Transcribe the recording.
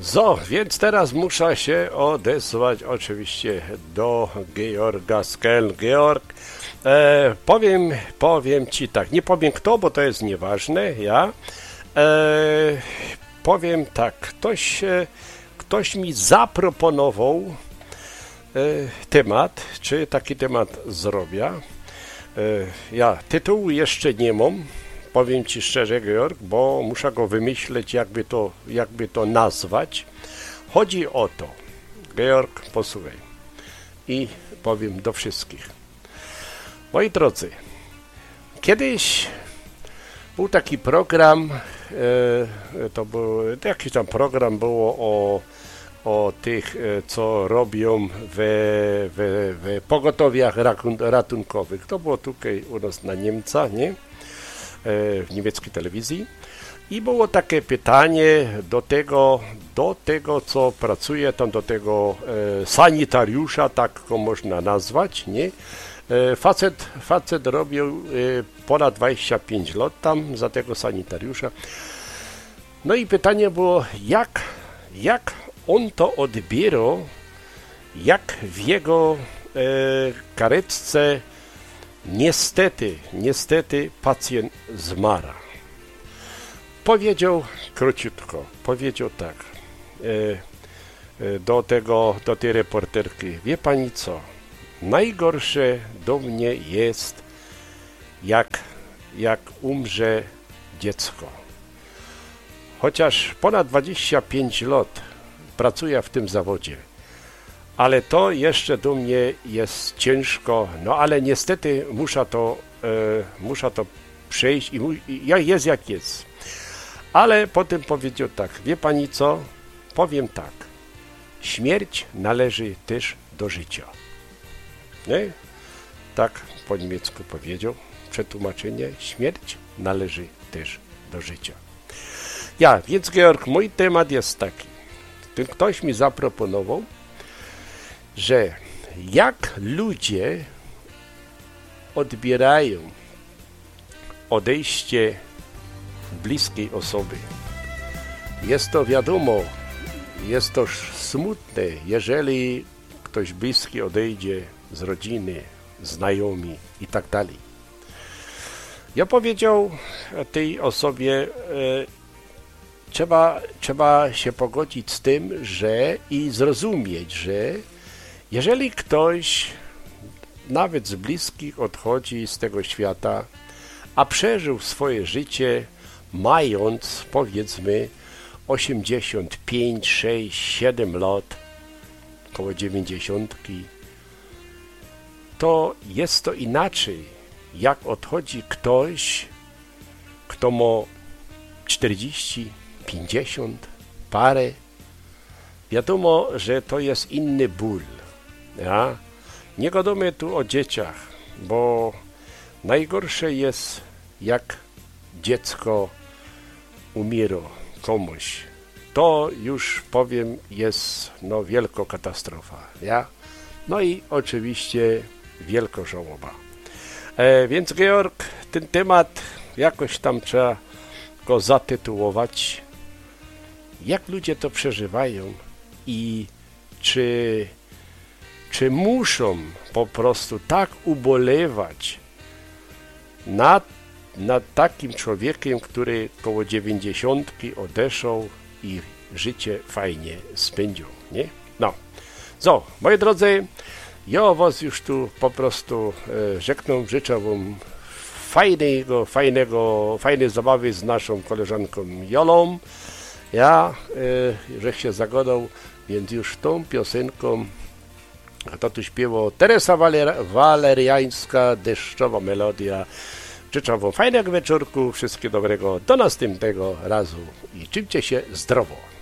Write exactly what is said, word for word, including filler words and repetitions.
So, więc teraz muszę się odesłać oczywiście do Georga z Keln. Georg, e, powiem, powiem Ci tak, nie powiem kto, bo to jest nieważne, ja. E, powiem tak, ktoś, e, ktoś mi zaproponował e, temat, czy taki temat zrobię. E, ja tytułu jeszcze nie mam. Powiem Ci szczerze, Georg, bo muszę go wymyśleć, jakby to, jakby to nazwać. Chodzi o to, Georg, posłuchaj i powiem do wszystkich. Moi drodzy, kiedyś był taki program, e, to był, jakiś tam program było o, o tych, e, co robią w, w, w pogotowiach ratunkowych. To było tutaj u nas na Niemca, nie? W niemieckiej telewizji i było takie pytanie do tego, do tego co pracuje tam, do tego e, sanitariusza, tak go można nazwać, nie? E, facet, facet robił e, ponad dwadzieścia pięć lat tam za tego sanitariusza. No i pytanie było, jak, jak on to odbierał, jak w jego e, karetce Niestety, niestety pacjent zmarł. Powiedział króciutko, powiedział tak e, e, do tego, do tej reporterki, wie pani co, najgorsze do mnie jest, jak, jak umrze dziecko. Chociaż ponad dwadzieścia pięć lat pracuję w tym zawodzie, ale to jeszcze do mnie jest ciężko, no ale niestety muszę to, e, muszę to przejść i, i jest jak jest. Ale potem powiedział tak, wie pani co, powiem tak, śmierć należy też do życia. Nie? Tak po niemiecku powiedział, przetłumaczenie, śmierć należy też do życia. Ja, więc Georg, mój temat jest taki, ktoś mi zaproponował, że jak ludzie odbierają odejście bliskiej osoby. Jest to wiadomo, jest to smutne, jeżeli ktoś bliski odejdzie z rodziny, znajomi i tak dalej. Ja powiedział tej osobie, e, trzeba, trzeba się pogodzić z tym, że i zrozumieć, że jeżeli ktoś nawet z bliskich odchodzi z tego świata, a przeżył swoje życie mając powiedzmy osiemdziesiąt pięć, sześć, siedem lat, około dziewięćdziesiątki, to jest to inaczej, jak odchodzi ktoś, kto ma czterdzieści, pięćdziesiąt, parę. Wiadomo, że to jest inny ból. Ja? Nie gadamy tu o dzieciach, bo najgorsze jest, jak dziecko umiera komuś. To już powiem, jest no wielka katastrofa. Ja? No i oczywiście wielka żałoba. E, więc Georg, ten temat jakoś tam trzeba go zatytułować. Jak ludzie to przeżywają i czy Czy muszą po prostu tak ubolewać nad, nad takim człowiekiem, który koło dziewięćdziesiątki odeszł i życie fajnie spędził, nie? No, so, moi drodzy, ja was już tu po prostu e, żegnam, życzę wam fajnego, fajnego, fajnej zabawy z naszą koleżanką Jolą. Ja, e, że się zagadał, więc już tą piosenką a to tu śpiewa Teresa Waler Waleriańska, Deszczowa Melodia. Życzę wam fajnego wieczorku, wszystkiego dobrego, do następnego razu i czymcie się zdrowo.